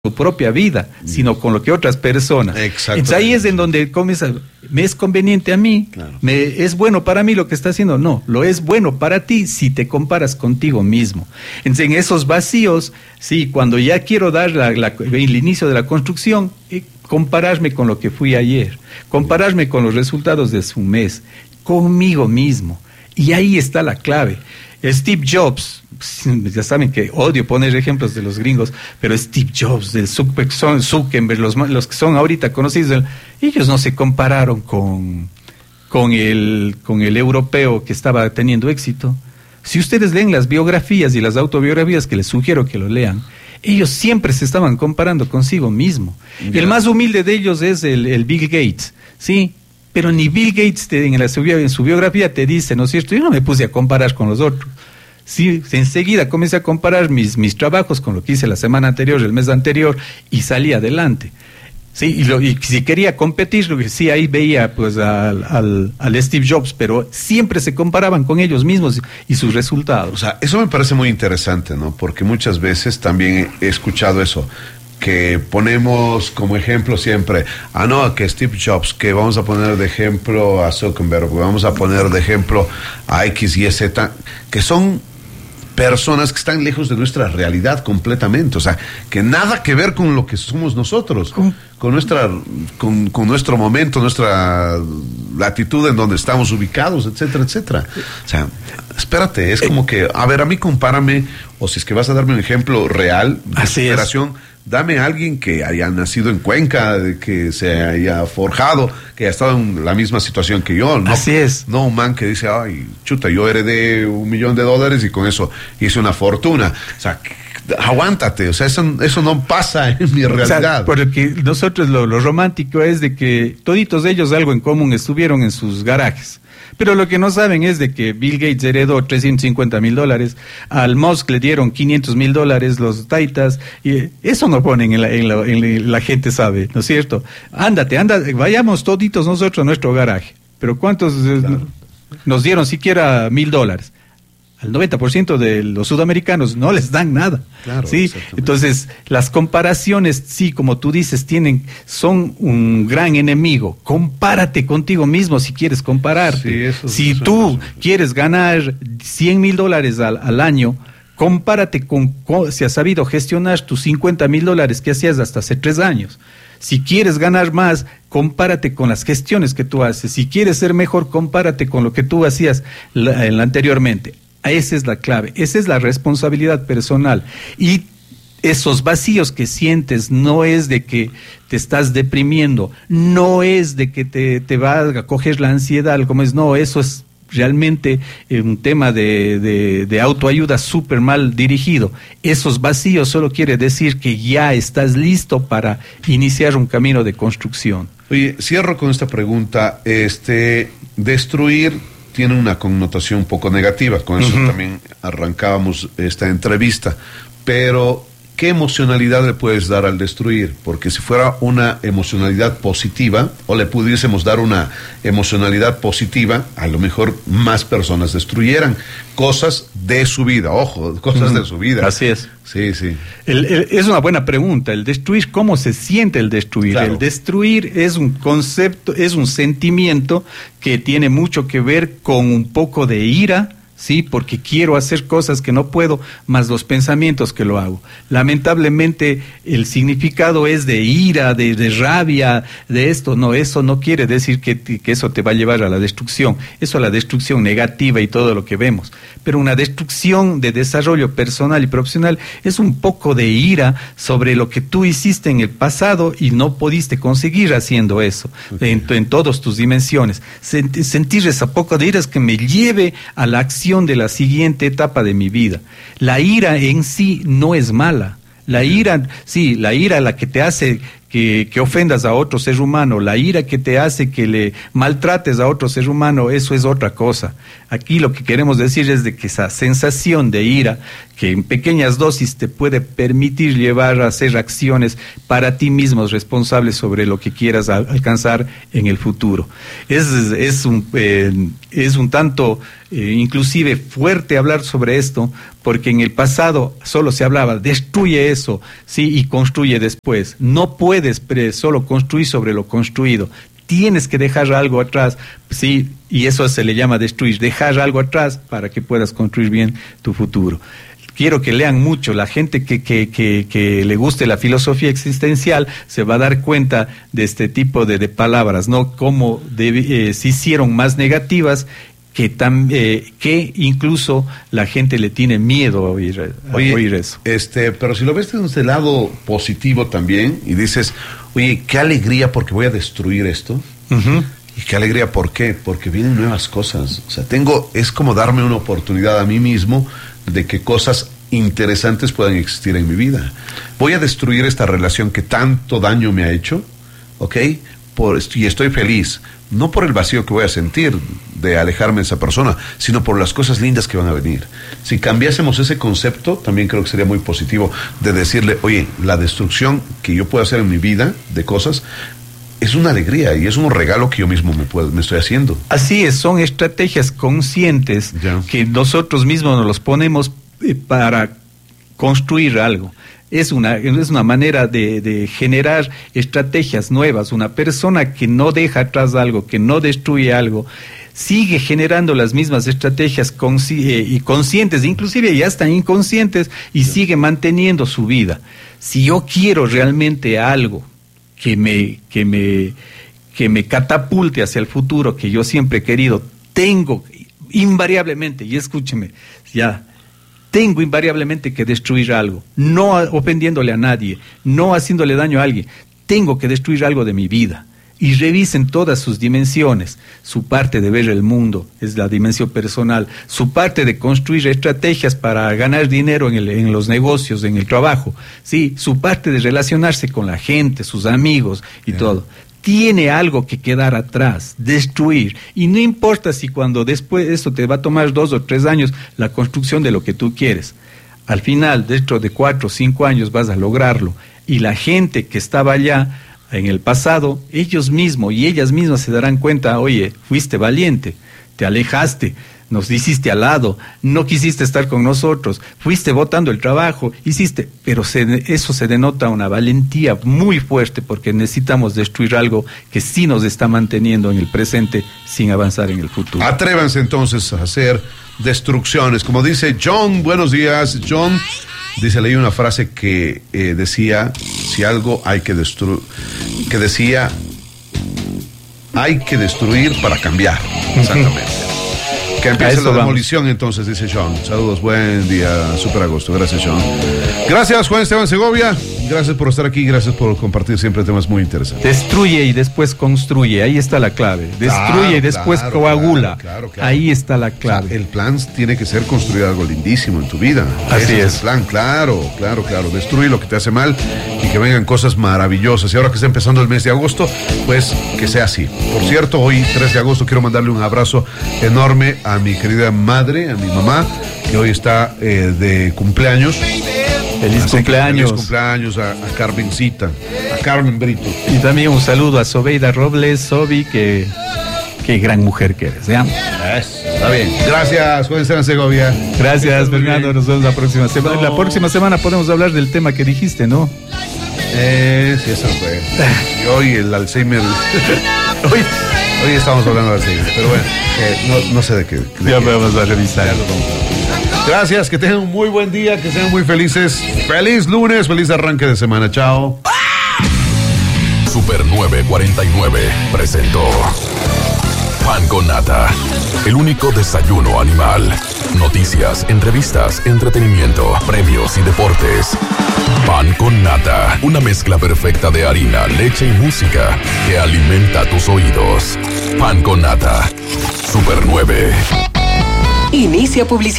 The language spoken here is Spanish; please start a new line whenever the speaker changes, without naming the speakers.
tu propia vida, sino con lo que otras personas. Entonces ahí es en donde comienza, me es conveniente a mí, claro. Es bueno para mí lo que está haciendo, no, lo es bueno para ti si te comparas contigo mismo. Entonces en esos vacíos, sí, cuando ya quiero dar el inicio de la construcción, compararme con lo que fui ayer, compararme con los resultados de su mes, conmigo mismo, y ahí está la clave. Steve Jobs, ya saben que odio poner ejemplos de los gringos, pero Steve Jobs, del Zuckerberg, los que son ahorita conocidos, ellos no se compararon con el europeo que estaba teniendo éxito. Si ustedes leen las biografías y las autobiografías, que les sugiero que lo lean, ellos siempre se estaban comparando consigo mismo. El más humilde de ellos es el Bill Gates, ¿sí? Pero ni Bill Gates en su biografía te dice, ¿no es cierto? Yo no me puse a comparar con los otros. Sí, enseguida comencé a comparar mis trabajos con lo que hice la semana anterior, el mes anterior, y salí adelante. Sí, y si quería competir, sí, ahí veía pues al Steve Jobs, pero siempre se comparaban con ellos mismos y sus resultados.
O sea, eso me parece muy interesante, ¿no? Porque muchas veces también he escuchado eso, que ponemos como ejemplo siempre, que Steve Jobs, que vamos a poner de ejemplo a Zuckerberg, vamos a poner de ejemplo a X y Z, que son personas que están lejos de nuestra realidad completamente, o sea, que nada que ver con lo que somos nosotros, con nuestro momento, nuestra latitud en donde estamos ubicados, etcétera, etcétera. O sea, espérate, es como que, a ver, a mí compárame, o si es que vas a darme un ejemplo real de superación, dame a alguien que haya nacido en Cuenca, que se haya forjado, que haya estado en la misma situación que yo, ¿no?
Así es.
No un man que dice, ay, chuta, yo heredé $1 millón y con eso hice una fortuna. O sea, aguántate, o sea, eso no pasa en mi realidad. O sea,
porque nosotros lo romántico es de que toditos ellos algo en común estuvieron en sus garajes. Pero lo que no saben es de que Bill Gates heredó $350,000, al Musk le dieron $500,000, los taitas, y eso no ponen en la gente sabe, ¿no es cierto? Ándate, vayamos toditos nosotros a nuestro garaje, pero ¿cuántos nos dieron siquiera $1,000? Al 90% de los sudamericanos no les dan nada, claro, ¿sí? Entonces, las comparaciones, sí, como tú dices, son un gran enemigo. Compárate contigo mismo si quieres compararte. Sí, si tú quieres ganar $100,000 al año, compárate con si has sabido gestionar tus $50,000 que hacías hasta hace 3 años. Si quieres ganar más, compárate con las gestiones que tú haces. Si quieres ser mejor, compárate con lo que tú hacías anteriormente. Esa es la clave, esa es la responsabilidad personal. Y esos vacíos que sientes no es de que te estás deprimiendo, no es de que te va a coger la ansiedad, eso es realmente un tema de autoayuda súper mal dirigido. Esos vacíos solo quiere decir que ya estás listo para iniciar un camino de construcción.
Oye, cierro con esta pregunta, destruir tiene una connotación un poco negativa, con eso también arrancábamos esta entrevista, pero ¿qué emocionalidad le puedes dar al destruir? Porque si fuera una emocionalidad positiva, o le pudiésemos dar una emocionalidad positiva, a lo mejor más personas destruyeran cosas de su vida, cosas de su vida.
Así es.
Sí, sí.
Es una buena pregunta, el destruir, ¿cómo se siente el destruir? Claro. El destruir es un concepto, es un sentimiento que tiene mucho que ver con un poco de ira, sí, porque quiero hacer cosas que no puedo, más los pensamientos que lo hago. Lamentablemente, el significado es de ira, de rabia, de esto. No, eso no quiere decir que eso te va a llevar a la destrucción. Eso a la destrucción negativa y todo lo que vemos. Pero una destrucción de desarrollo personal y profesional es un poco de ira sobre lo que tú hiciste en el pasado y no pudiste conseguir haciendo eso, en todas tus dimensiones. Sentir esa poca de ira es que me lleve a la acción de la siguiente etapa de mi vida. La ira en sí no es mala. La ira, sí, la ira la que te hace que ofendas a otro ser humano, la ira que te hace que le maltrates a otro ser humano, eso es otra cosa. Aquí lo que queremos decir es de que esa sensación de ira, que en pequeñas dosis te puede permitir llevar a hacer acciones para ti mismo responsables sobre lo que quieras alcanzar en el futuro. Es un tanto inclusive fuerte hablar sobre esto, porque en el pasado solo se hablaba, destruye eso, sí, y construye después. No puedes solo construir sobre lo construido. Tienes que dejar algo atrás, sí, y eso se le llama destruir, dejar algo atrás para que puedas construir bien tu futuro. Quiero que lean mucho. La gente que le guste la filosofía existencial se va a dar cuenta de este tipo de palabras, ¿no? Cómo se hicieron más negativas, que incluso la gente le tiene miedo a oír eso.
Pero si lo ves desde el lado positivo también, y dices, oye, qué alegría porque voy a destruir esto. Uh-huh. Y qué alegría, ¿por qué? Porque vienen nuevas cosas. O sea, es como darme una oportunidad a mí mismo de que cosas interesantes puedan existir en mi vida. Voy a destruir esta relación que tanto daño me ha hecho, ¿ok? Y estoy feliz, no por el vacío que voy a sentir de alejarme de esa persona, sino por las cosas lindas que van a venir. Si cambiásemos ese concepto, también creo que sería muy positivo de decirle, oye, la destrucción que yo puedo hacer en mi vida de cosas es una alegría y es un regalo que yo mismo me estoy haciendo.
Así es, son estrategias conscientes que nosotros mismos nos los ponemos para construir algo. Es una manera de generar estrategias nuevas. Una persona que no deja atrás algo, que no destruye algo, sigue generando las mismas estrategias y conscientes, inclusive ya están inconscientes, y sigue manteniendo su vida. Si yo quiero realmente algo que me catapulte hacia el futuro que yo siempre he querido, tengo invariablemente, y escúcheme, tengo invariablemente que destruir algo, no ofendiéndole a nadie, no haciéndole daño a alguien. Tengo que destruir algo de mi vida. Y revisen todas sus dimensiones. Su parte de ver el mundo es la dimensión personal. Su parte de construir estrategias para ganar dinero en los negocios, en el trabajo. Sí, su parte de relacionarse con la gente, sus amigos y todo. Tiene algo que quedar atrás, destruir. Y no importa si cuando después esto te va a tomar 2 o 3 años la construcción de lo que tú quieres. Al final, dentro de 4 o 5 años vas a lograrlo. Y la gente que estaba allá en el pasado, ellos mismos y ellas mismas se darán cuenta, oye, fuiste valiente, te alejaste, nos hiciste al lado, no quisiste estar con nosotros, fuiste botando el trabajo, hiciste, pero eso se denota una valentía muy fuerte, porque necesitamos destruir algo que sí nos está manteniendo en el presente sin avanzar en el futuro.
Atrévanse entonces a hacer destrucciones, como dice John. Buenos días, John. Dice, leí una frase que decía, si algo hay que destruir, hay que destruir para cambiar. Exactamente. Que empiece la demolición, entonces, dice John. Saludos, buen día, Super Agosto. Gracias, John. Gracias, Juan Esteban Segovia. Gracias por estar aquí, gracias por compartir siempre temas muy interesantes.
Destruye y después construye, ahí está la clave. Destruye y después coagula.
Claro.
Ahí está la clave.
O sea, el plan tiene que ser construir algo lindísimo en tu vida.
Así es.
El plan, claro. Destruye lo que te hace mal y que vengan cosas maravillosas. Y ahora que está empezando el mes de agosto, pues que sea así. Por cierto, hoy 3 de agosto quiero mandarle un abrazo enorme a mi querida madre, a mi mamá, que hoy está de cumpleaños.
Feliz cumpleaños.
Feliz cumpleaños a Carmencita, a Carmen Brito.
Y también un saludo a Sobeida Robles, Sobi, que gran mujer que eres.
Está bien. Gracias, Juan Esteban Segovia.
Gracias, Fernando. Nos vemos la próxima semana. No. La próxima semana podemos hablar del tema que dijiste, ¿no?
Sí, eso fue. Y hoy el Alzheimer. Hoy estamos hablando de Alzheimer, pero bueno, no sé de qué.
Ya vamos a revisar.
Gracias, que tengan un muy buen día, que sean muy felices. Feliz lunes, feliz arranque de semana. Chao.
Super 949 presentó Pan con Nata, el único desayuno animal. Noticias, entrevistas, entretenimiento, premios y deportes. Pan con Nata, una mezcla perfecta de harina, leche y música que alimenta tus oídos. Pan con Nata, Super 9.
Inicia publicidad.